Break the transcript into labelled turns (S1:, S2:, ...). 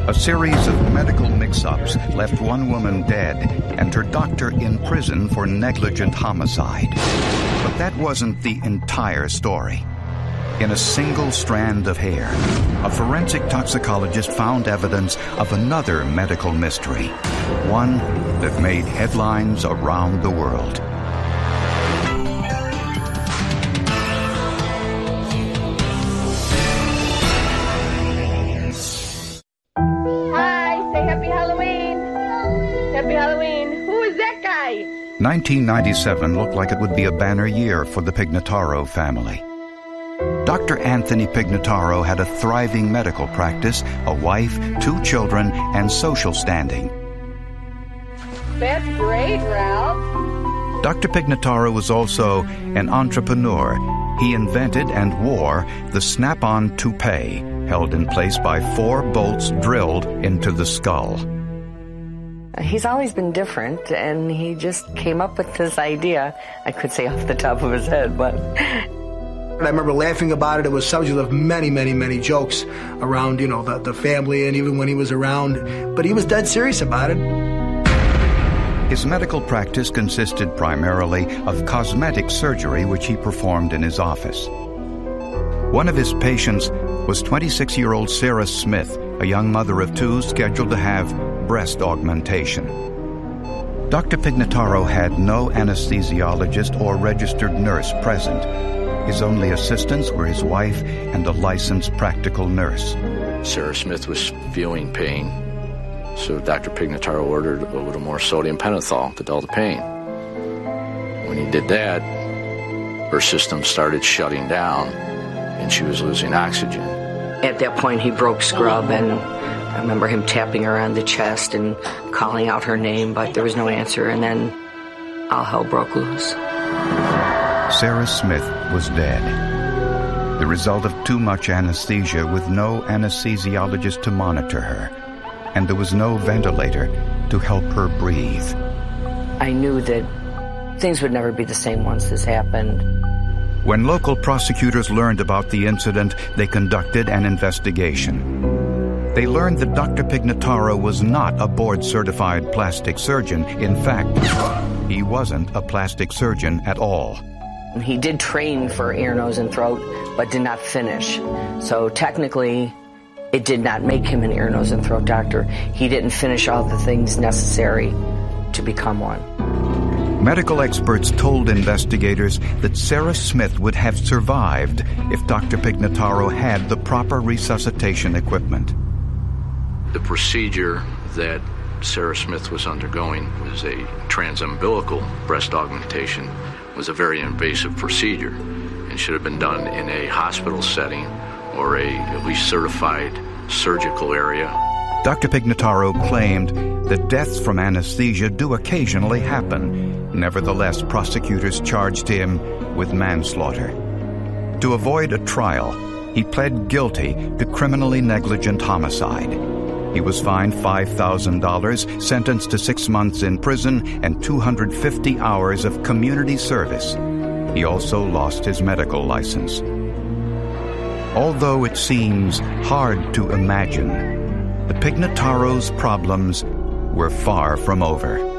S1: A series of medical mix-ups left one woman dead and her doctor in prison for negligent homicide. But that wasn't the entire story. In a single strand of hair, a forensic toxicologist found evidence of another medical mystery, one that made headlines around the world.
S2: Hi, say Happy Halloween. Happy Halloween. Who is that guy?
S1: 1997 looked like it would be a banner year for the Pignataro family. Dr. Anthony Pignataro had a thriving medical practice, a wife, 2 children, and social standing.
S2: That's great, Ralph.
S1: Dr. Pignataro was also an entrepreneur. He invented and wore the snap-on toupee, held in place by 4 bolts drilled into the skull.
S3: He's always been different, and he just came up with this idea. I could say off the top of his head, but...
S4: I remember laughing about it. It was subject of many, many, many jokes around, the family and even when he was around. But he was dead serious about it.
S1: His medical practice consisted primarily of cosmetic surgery, which he performed in his office. One of his patients was 26-year-old Sarah Smith, a young mother of 2 scheduled to have breast augmentation. Dr. Pignataro had no anesthesiologist or registered nurse present. His only assistants were his wife and a licensed practical nurse.
S5: Sarah Smith was feeling pain, so Dr. Pignataro ordered a little more sodium pentothal to dull the pain. When he did that, her system started shutting down, and she was losing oxygen.
S3: At that point, he broke scrub, and I remember him tapping her on the chest and calling out her name, but there was no answer, and then all hell broke loose.
S1: Sarah Smith was dead. The result of too much anesthesia with no anesthesiologist to monitor her, and there was no ventilator to help her breathe.
S3: I knew that things would never be the same once this happened.
S1: When local prosecutors learned about the incident, they conducted an investigation. They learned that Dr. Pignataro was not a board-certified plastic surgeon. In fact, he wasn't a plastic surgeon at all.
S3: He did train for ear, nose, and throat, but did not finish. So technically, it did not make him an ear, nose, and throat doctor. He didn't finish all the things necessary to become one.
S1: Medical experts told investigators that Sarah Smith would have survived if Dr. Pignataro had the proper resuscitation equipment.
S5: The procedure that Sarah Smith was undergoing was a transumbilical breast augmentation. Was a very invasive procedure and should have been done in a hospital setting or a at least certified surgical area.
S1: Dr. Pignataro claimed that deaths from anesthesia do occasionally happen. Nevertheless, prosecutors charged him with manslaughter. To avoid a trial, he pled guilty to criminally negligent homicide. He was fined $5,000, sentenced to 6 months in prison, and 250 hours of community service. He also lost his medical license. Although it seems hard to imagine, the Pignataro's problems were far from over.